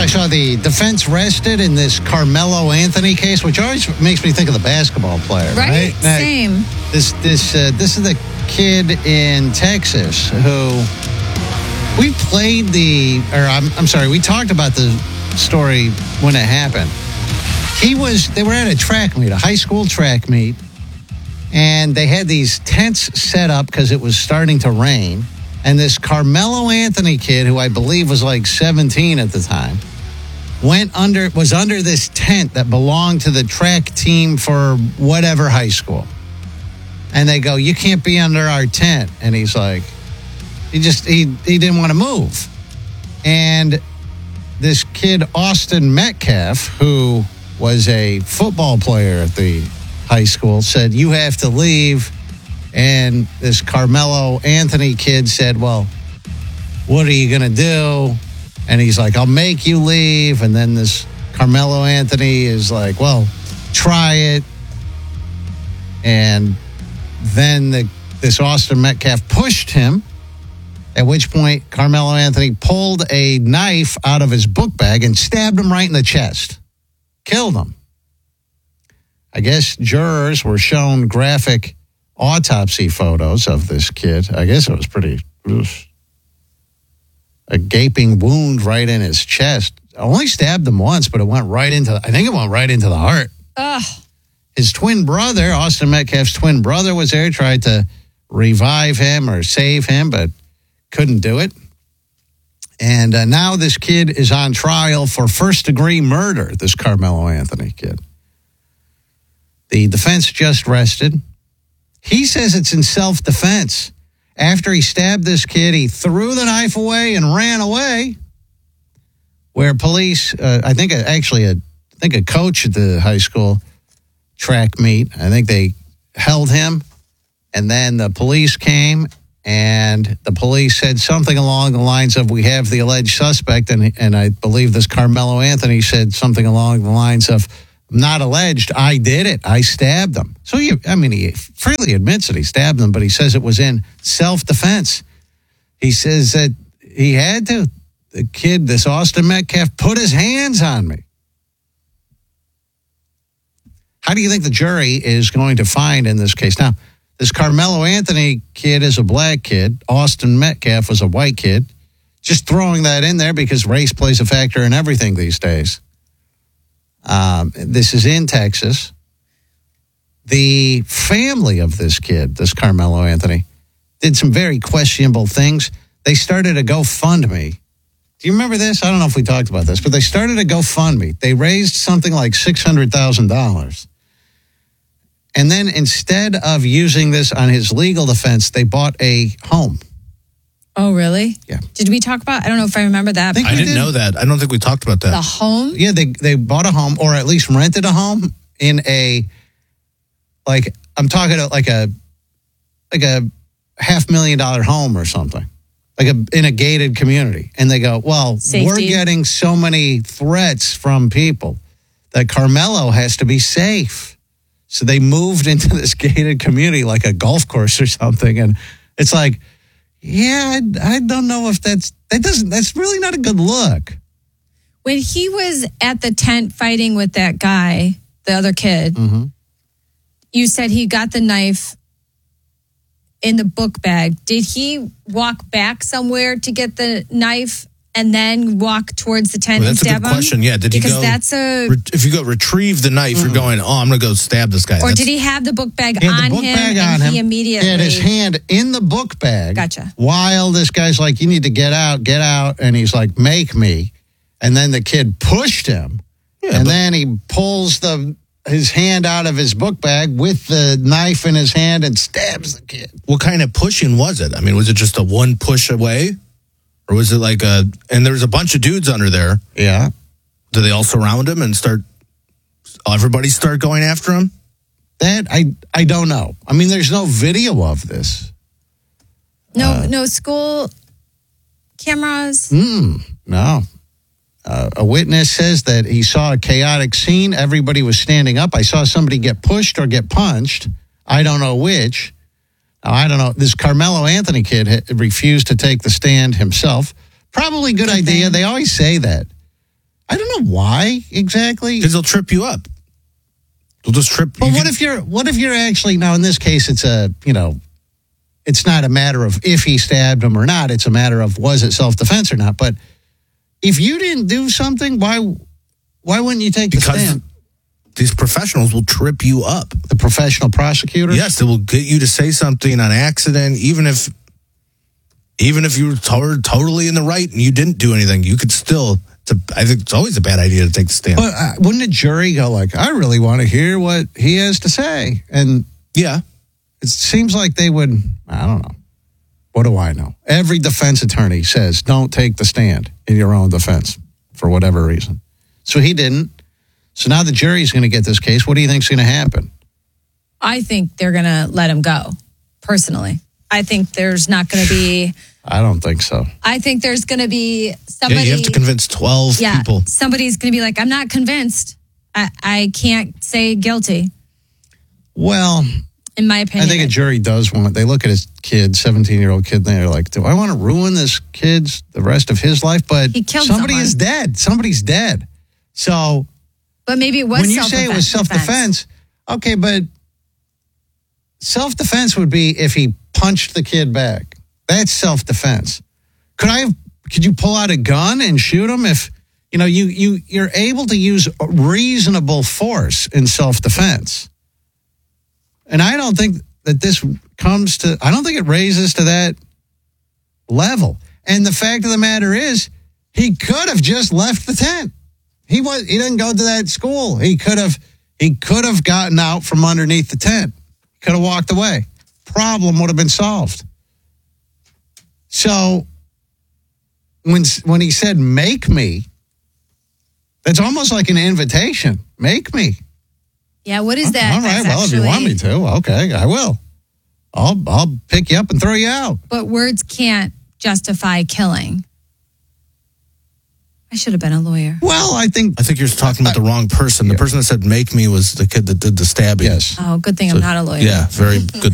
saw the defense rested in this Carmelo Anthony case, which always makes me think of the basketball player. Right? Now, Same. This is the kid in Texas who we played we talked about the story when it happened. They were at a track meet, a high school track meet, and they had these tents set up because it was starting to rain. And this Carmelo Anthony kid, who I believe was like 17 at the time, was under this tent that belonged to the track team for whatever high school. And they go, "You can't be under our tent." And he's like, he didn't want to move. And this kid, Austin Metcalf, who was a football player at the high school, said, "You have to leave." And this Carmelo Anthony kid said, "Well, what are you going to do?" And he's like, "I'll make you leave." And then this Carmelo Anthony is like, "Well, try it." And then this Austin Metcalf pushed him, at which point Carmelo Anthony pulled a knife out of his book bag and stabbed him right in the chest. Killed him. I guess jurors were shown graphic autopsy photos of this kid. I guess it was a gaping wound right in his chest. I only stabbed him once, but it went right into the heart. Ugh. His twin brother, Austin Metcalf's twin brother, was there, tried to revive him or save him, but couldn't do it. And now this kid is on trial for first-degree murder, this Carmelo Anthony kid. The defense just rested. He says it's in self-defense. After he stabbed this kid, he threw the knife away and ran away. Where police, I think a coach at the high school track meet, I think they held him. And then the police came, and the police said something along the lines of, "We have the alleged suspect." And I believe this Carmelo Anthony said something along the lines of, "Not alleged, I did it. I stabbed him." So, he freely admits that he stabbed him, but he says it was in self-defense. He says that he had to. The kid, this Austin Metcalf, put his hands on me. How do you think the jury is going to find in this case? Now, this Carmelo Anthony kid is a black kid. Austin Metcalf was a white kid. Just throwing that in there because race plays a factor in everything these days. This is in Texas. The family of this kid, this Carmelo Anthony, did some very questionable things. They started a GoFundMe. Do you remember this? I don't know if we talked about this, but they started a GoFundMe. They raised something like $600,000. And then instead of using this on his legal defense, they bought a home. Oh, really? Yeah. Did we talk about, I don't know if I remember that. I didn't know that. I don't think we talked about that. The home? Yeah, they bought a home, or at least rented a home in I'm talking like a $500,000 home or something, in a gated community. And they go, "Well, Safety. We're getting so many threats from people that Carmelo has to be safe." So they moved into this gated community like a golf course or something. And it's like, yeah, I don't know if that's really not a good look. When he was at the tent fighting with that guy, the other kid, you said he got the knife in the book bag. Did he walk back somewhere to get the knife and then walk towards the tent and that's stab a good him? question. Yeah, did he because go? That's if you go retrieve the knife, you're going, "Oh, I'm going to go stab this guy." Or did he have the book bag He had on the book him bag and on he him. immediately He had his hand in the book bag. Gotcha. While this guy's like, "You need to get out," and he's like, "Make me," and then the kid pushed him, then he pulls his hand out of his book bag with the knife in his hand and stabs the kid. What kind of pushing was it? I mean, was it just a one push away? Or was it like and there was a bunch of dudes under there. Yeah. Do they all surround him and everybody start going after him? That, I don't know. I mean, there's no video of this. No school cameras? No. A witness says that he saw a chaotic scene. Everybody was standing up. I saw somebody get pushed or get punched. I don't know which. Now, I don't know. This Carmelo Anthony kid refused to take the stand himself. Probably good idea. They always say that. I don't know why exactly. Because they'll trip you up. They'll just trip. But what if you're actually, now in this case, it's it's not a matter of if he stabbed him or not. It's a matter of was it self-defense or not. But if you didn't do something, why wouldn't you take the stand? These professionals will trip you up. The professional prosecutor? Yes, they will get you to say something on accident, even if you were totally in the right and you didn't do anything, you could still. I think it's always a bad idea to take the stand. But wouldn't a jury go like, I really want to hear what he has to say? And yeah, it seems like they would, I don't know. What do I know? Every defense attorney says, don't take the stand in your own defense for whatever reason. So he didn't. So now the jury's going to get this case. What do you think's going to happen? I think they're going to let him go, personally. I think there's not going to be... I don't think so. I think there's going to be somebody... Yeah, you have to convince 12 people. Somebody's going to be like, I'm not convinced. I can't say guilty. Well... In my opinion. I think a jury does want... They look at his kid, 17-year-old kid, and they're like, do I want to ruin this kid's the rest of his life? But he killed somebody someone. is dead. Somebody's dead. So... But maybe it was when you say it was self-defense, okay, but self-defense would be if he punched the kid back. That's self-defense. Could you pull out a gun and shoot him if you're able to use reasonable force in self-defense? And I don't think that this I don't think it raises to that level. And the fact of the matter is, he could have just left the tent. He didn't go to that school. He could have gotten out from underneath the tent. Could have walked away. Problem would have been solved. So when he said make me, that's almost like an invitation. Make me. Yeah, what is that? All right, well, if you want me to, okay, I will. I'll pick you up and throw you out. But words can't justify killing. I should have been a lawyer. Well, I think you're talking about the wrong person. The person that said make me was the kid that did the stabbing. Yes. Oh, good thing I'm not a lawyer. Yeah, very good